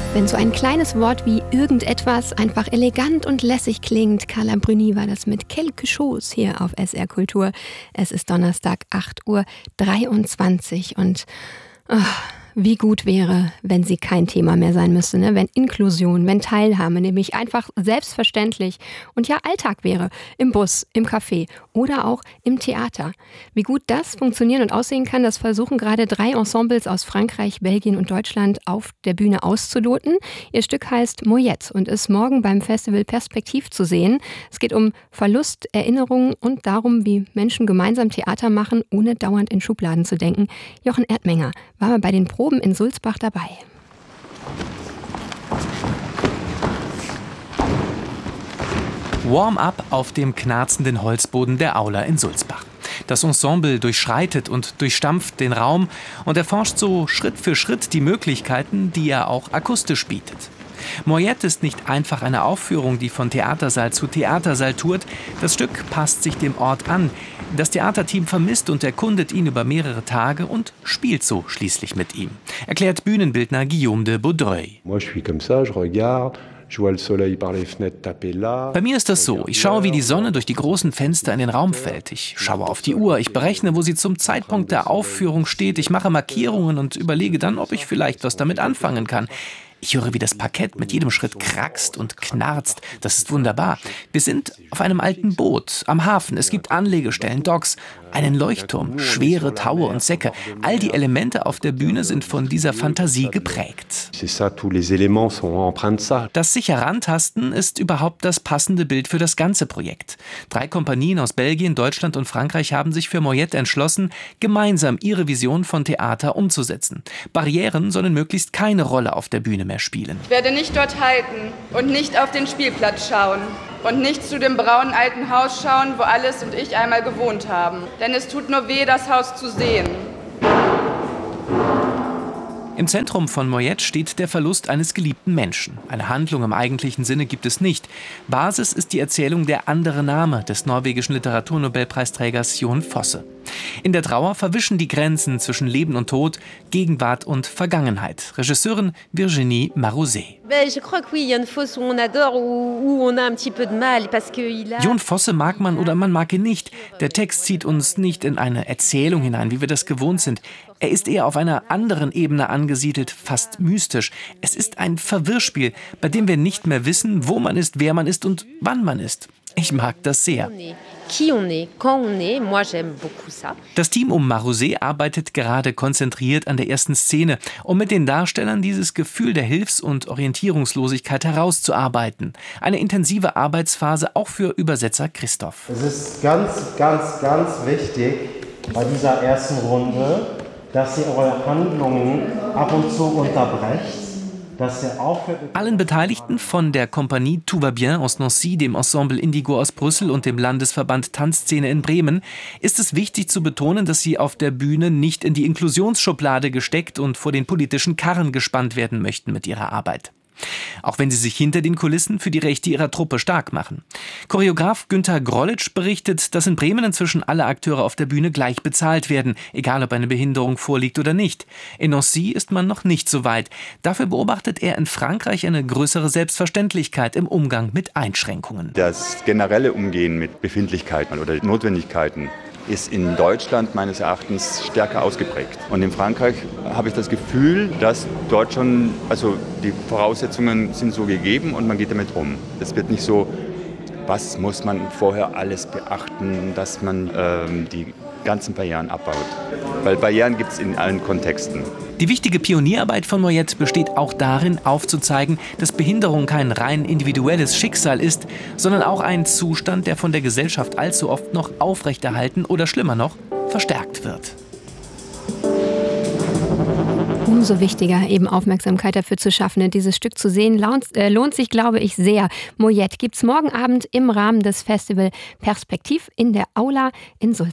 Wenn so ein kleines Wort wie irgendetwas einfach elegant und lässig klingt, Carla Bruni war das mit Quelque chose hier auf SR Kultur. Es ist Donnerstag, 8:23 Uhr und wie gut wäre, wenn sie kein Thema mehr sein müsste, ne? Wenn Inklusion, wenn Teilhabe nämlich einfach selbstverständlich und ja Alltag wäre. Im Bus, im Café oder auch im Theater. Wie gut das funktionieren und aussehen kann, das versuchen gerade 3 Ensembles aus Frankreich, Belgien und Deutschland auf der Bühne auszuloten. Ihr Stück heißt Moyette und ist morgen beim Festival Perspektiv zu sehen. Es geht um Verlust, Erinnerungen und darum, wie Menschen gemeinsam Theater machen, ohne dauernd in Schubladen zu denken. Jochen Erdmenger war mal bei den Proben in Sulzbach dabei. Warm-up auf dem knarzenden Holzboden der Aula in Sulzbach. Das Ensemble durchschreitet und durchstampft den Raum und erforscht so Schritt für Schritt die Möglichkeiten, die er auch akustisch bietet. Moyette ist nicht einfach eine Aufführung, die von Theatersaal zu Theatersaal tourt. Das Stück passt sich dem Ort an. Das Theaterteam vermisst und erkundet ihn über mehrere Tage und spielt so schließlich mit ihm, erklärt Bühnenbildner Guillaume de Baudreuil. Bei mir ist das so, ich schaue, wie die Sonne durch die großen Fenster in den Raum fällt. Ich schaue auf die Uhr, ich berechne, wo sie zum Zeitpunkt der Aufführung steht. Ich mache Markierungen und überlege dann, ob ich vielleicht was damit anfangen kann. Ich höre, wie das Parkett mit jedem Schritt krackst und knarzt. Das ist wunderbar. Wir sind auf einem alten Boot am Hafen. Es gibt Anlegestellen, Docks, einen Leuchtturm, schwere Taue und Säcke. All die Elemente auf der Bühne sind von dieser Fantasie geprägt. Das sich Herantasten ist überhaupt das passende Bild für das ganze Projekt. 3 Kompanien aus Belgien, Deutschland und Frankreich haben sich für Moyette entschlossen, gemeinsam ihre Vision von Theater umzusetzen. Barrieren sollen möglichst keine Rolle auf der Bühne mehr spielen. Ich werde nicht dort halten und nicht auf den Spielplatz schauen und nicht zu dem braunen alten Haus schauen, wo Alice und ich einmal gewohnt haben. Denn es tut nur weh, das Haus zu sehen. Im Zentrum von Moyette steht der Verlust eines geliebten Menschen. Eine Handlung im eigentlichen Sinne gibt es nicht. Basis ist die Erzählung Der andere Name des norwegischen Literaturnobelpreisträgers Jon Fosse. In der Trauer verwischen die Grenzen zwischen Leben und Tod, Gegenwart und Vergangenheit. Regisseurin Virginie Marouzet. Jon Fosse mag man oder man mag ihn nicht. Der Text zieht uns nicht in eine Erzählung hinein, wie wir das gewohnt sind. Er ist eher auf einer anderen Ebene angesiedelt, fast mystisch. Es ist ein Verwirrspiel, bei dem wir nicht mehr wissen, wo man ist, wer man ist und wann man ist. Ich mag das sehr. Das Team um Marouzet arbeitet gerade konzentriert an der ersten Szene, um mit den Darstellern dieses Gefühl der Hilfs- und Orientierungslosigkeit herauszuarbeiten. Eine intensive Arbeitsphase auch für Übersetzer Christoph. Es ist ganz wichtig bei dieser ersten Runde, dass ihr eure Handlungen ab und zu unterbrecht. Allen Beteiligten von der Kompanie Tout va bien aus Nancy, dem Ensemble Indigo aus Brüssel und dem Landesverband Tanzszene in Bremen ist es wichtig zu betonen, dass sie auf der Bühne nicht in die Inklusionsschublade gesteckt und vor den politischen Karren gespannt werden möchten mit ihrer Arbeit. Auch wenn sie sich hinter den Kulissen für die Rechte ihrer Truppe stark machen. Choreograf Günter Grollitsch berichtet, dass in Bremen inzwischen alle Akteure auf der Bühne gleich bezahlt werden, egal ob eine Behinderung vorliegt oder nicht. In Nancy ist man noch nicht so weit. Dafür beobachtet er in Frankreich eine größere Selbstverständlichkeit im Umgang mit Einschränkungen. Das generelle Umgehen mit Befindlichkeiten oder Notwendigkeiten ist in Deutschland meines Erachtens stärker ausgeprägt. Und in Frankreich habe ich das Gefühl, dass dort schon, also die Voraussetzungen sind so gegeben und man geht damit um. Es wird nicht so, was muss man vorher alles beachten, dass man die ganzen Barrieren abbaut. Weil Barrieren gibt es in allen Kontexten. Die wichtige Pionierarbeit von Moyette besteht auch darin, aufzuzeigen, dass Behinderung kein rein individuelles Schicksal ist, sondern auch ein Zustand, der von der Gesellschaft allzu oft noch aufrechterhalten oder schlimmer noch, verstärkt wird. Umso wichtiger, eben Aufmerksamkeit dafür zu schaffen, dieses Stück zu sehen, lohnt sich, glaube ich, sehr. Moyette gibt's morgen Abend im Rahmen des Festival Perspektiv in der Aula in Sulzbach.